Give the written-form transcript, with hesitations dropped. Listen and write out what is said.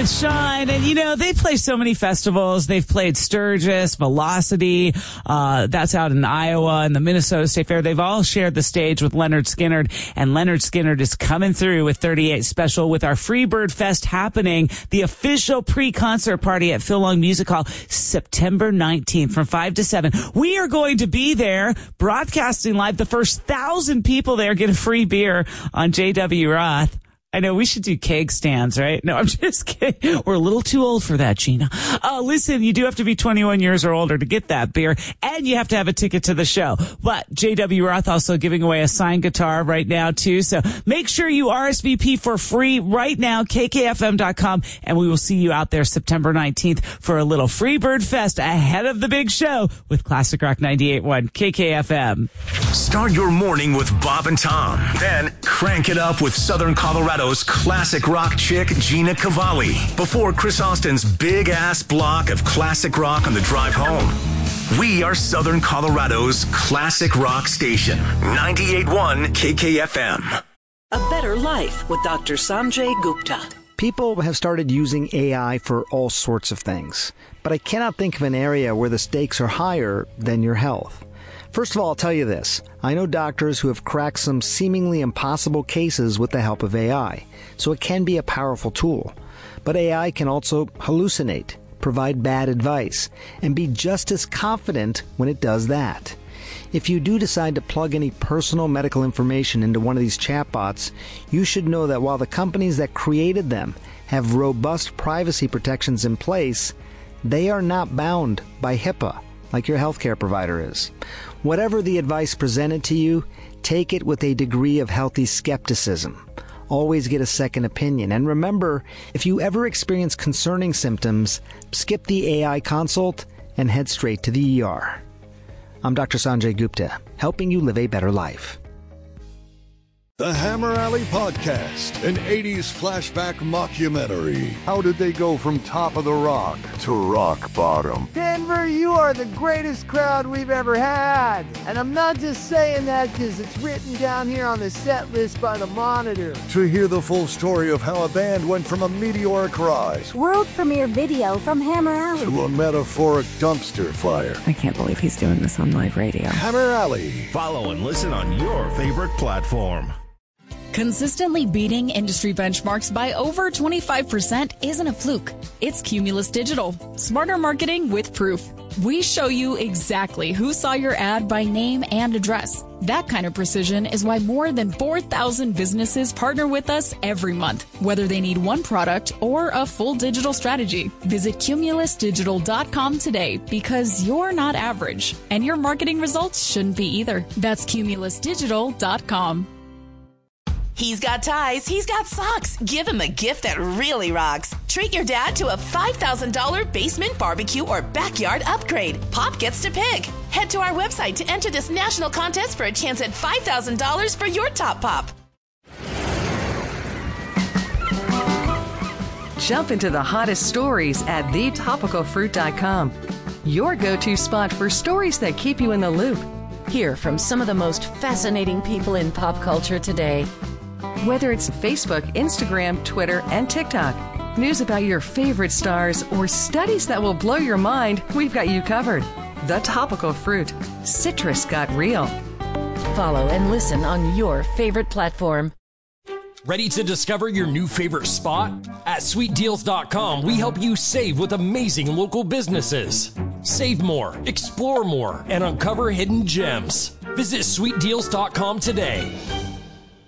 with Sean. And, you know, they play so many festivals. They've played Sturgis, Velocity. That's out in Iowa, and the Minnesota State Fair. They've all shared the stage with Leonard Skinner. And Leonard Skinner is coming through with 38 Special with our Freebird Fest happening. The official pre-concert party at Phil Long Music Hall, September 19th from 5 to 7. We are going to be there broadcasting live. The first 1,000 people there get a free beer on JW Roth. I know we should do keg stands, right? No, I'm just kidding. We're a little too old for that, Gina. Listen, you do have to be 21 years or older to get that beer, and you have to have a ticket to the show. But JW Roth also giving away a signed guitar right now, too. So make sure you RSVP for free right now, kkfm.com, and we will see you out there September 19th for a little Freebird Fest ahead of the big show with Classic Rock 98.1 KKFM. Start your morning with Bob and Tom. Then crank it up with Southern Colorado's classic rock chick, Gina Cavalli, before Chris Austin's big-ass block of classic rock on the drive home. We are Southern Colorado's classic rock station, 98.1 KKFM. A Better Life with Dr. Sanjay Gupta. People have started using AI for all sorts of things, but I cannot think of an area where the stakes are higher than your health. First of all, I'll tell you this. I know doctors who have cracked some seemingly impossible cases with the help of AI, so it can be a powerful tool. But AI can also hallucinate, provide bad advice, and be just as confident when it does that. If you do decide to plug any personal medical information into one of these chatbots, you should know that while the companies that created them have robust privacy protections in place, they are not bound by HIPAA like your healthcare provider is. Whatever the advice presented to you, take it with a degree of healthy skepticism. Always get a second opinion. And remember, if you ever experience concerning symptoms, skip the AI consult and head straight to the ER. I'm Dr. Sanjay Gupta, helping you live a better life. The Hammer Alley Podcast, an 80s flashback mockumentary. How did they go from top of the rock to rock bottom? Denver, you are the greatest crowd we've ever had. And I'm not just saying that because it's written down here on the set list by the Monitor. To hear the full story of how a band went from a meteoric rise, world premiere video from Hammer Alley, to a metaphoric dumpster fire. I can't believe he's doing this on live radio. Hammer Alley. Follow and listen on your favorite platform. Consistently beating industry benchmarks by over 25% isn't a fluke. It's Cumulus Digital. Smarter marketing with proof. We show you exactly who saw your ad by name and address. That kind of precision is why more than 4,000 businesses partner with us every month, whether they need one product or a full digital strategy. Visit cumulusdigital.com today because you're not average, and your marketing results shouldn't be either. That's cumulusdigital.com. He's got ties, he's got socks. Give him a gift that really rocks. Treat your dad to a $5,000 basement barbecue or backyard upgrade. Pop gets to pick. Head to our website to enter this national contest for a chance at $5,000 for your top pop. Jump into the hottest stories at thetopicalfruit.com. Your go-to spot for stories that keep you in the loop. Hear from some of the most fascinating people in pop culture today. Whether it's Facebook, Instagram, Twitter, and TikTok, news about your favorite stars, or studies that will blow your mind, we've got you covered. The Topical Fruit. Citrus got real. Follow and listen on your favorite platform. Ready to discover your new favorite spot? At sweetdeals.com, we help you save with amazing local businesses. Save more, explore more, and uncover hidden gems. Visit sweetdeals.com today.